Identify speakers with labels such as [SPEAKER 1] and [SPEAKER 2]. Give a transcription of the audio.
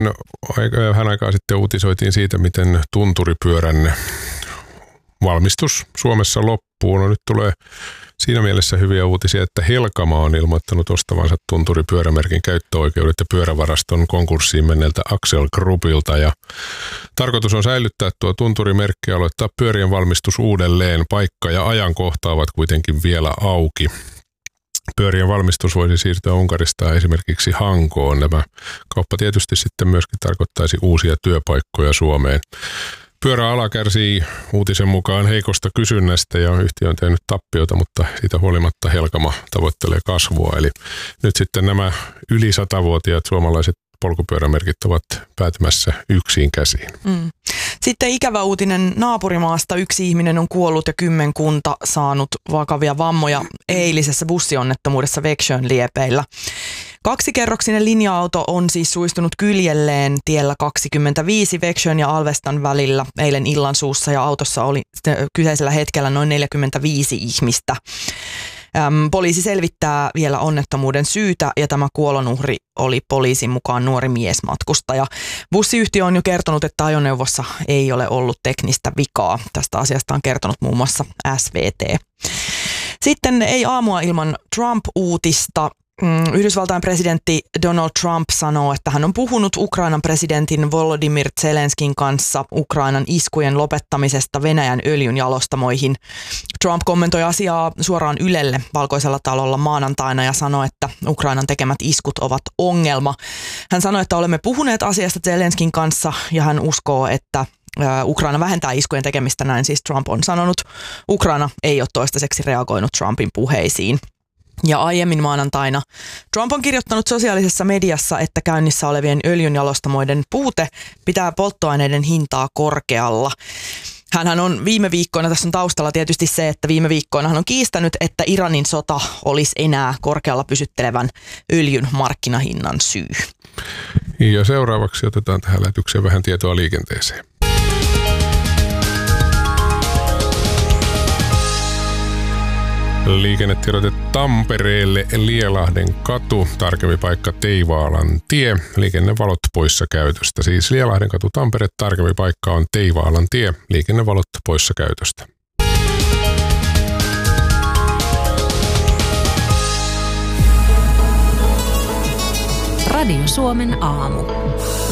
[SPEAKER 1] vähän aikaa sitten uutisoitiin siitä, miten tunturipyörän valmistus Suomessa loppuu. No nyt tulee siinä mielessä hyviä uutisia, että Helkama on ilmoittanut ostavansa tunturipyörämerkin käyttöoikeudet ja pyörävaraston konkurssiin menneeltä Axel Groupilta. Ja tarkoitus on säilyttää tuo tunturimerkki ja aloittaa pyörien valmistus uudelleen. Paikka ja ajankohta ovat kuitenkin vielä auki. Pyörien valmistus voisi siirtyä Unkarista esimerkiksi Hankoon. Tämä kauppa tietysti sitten myöskin tarkoittaisi uusia työpaikkoja Suomeen. Pyöräala kärsii uutisen mukaan heikosta kysynnästä ja yhtiö on tehnyt tappiota, mutta siitä huolimatta Helkama tavoittelee kasvua. Eli nyt sitten nämä yli 100-vuotiaat suomalaiset polkupyörämerkit ovat päätymässä yksin käsiin.
[SPEAKER 2] Sitten ikävä uutinen naapurimaasta. 1 ihminen on kuollut ja 10 saanut vakavia vammoja eilisessä bussionnettomuudessa Växjön liepeillä. 2-kerroksinen linja-auto on siis suistunut kyljelleen tiellä 25 Växjön ja Alvestan välillä eilen illansuussa ja autossa oli kyseisellä hetkellä noin 45 ihmistä. Poliisi selvittää vielä onnettomuuden syytä ja tämä kuolonuhri oli poliisin mukaan nuori miesmatkustaja. Bussiyhtiö on jo kertonut, että ajoneuvossa ei ole ollut teknistä vikaa. Tästä asiasta on kertonut muun muassa SVT. Sitten ei aamua ilman Trump-uutista. Yhdysvaltain presidentti Donald Trump sanoo, että hän on puhunut Ukrainan presidentin Volodymyr Zelenskin kanssa Ukrainan iskujen lopettamisesta Venäjän öljynjalostamoihin. Trump kommentoi asiaa suoraan Ylelle Valkoisella talolla maanantaina ja sanoi, että Ukrainan tekemät iskut ovat ongelma. Hän sanoi, että olemme puhuneet asiasta Zelenskin kanssa ja hän uskoo, että Ukraina vähentää iskujen tekemistä, näin siis Trump on sanonut. Ukraina ei ole toistaiseksi reagoinut Trumpin puheisiin. Ja aiemmin maanantaina Trump on kirjoittanut sosiaalisessa mediassa, että käynnissä olevien öljynjalostamoiden puute pitää polttoaineiden hintaa korkealla. Hänhän on viime viikkoina, tässä on taustalla tietysti se, että viime viikkoina hän on kiistänyt, että Iranin sota olisi enää korkealla pysyttelevän öljyn markkinahinnan syy.
[SPEAKER 1] Ja seuraavaksi otetaan tähän lähetykseen vähän tietoa liikenteeseen. Liikennetiedote Tampereelle, Lielahden katu, tarkempi paikka Teivaalan tie, liikennevalot poissa käytöstä. Siis Lielahden katu Tampere, tarkempi paikka on Teivaalan tie, liikennevalot poissa käytöstä.
[SPEAKER 3] Radio Suomen aamu.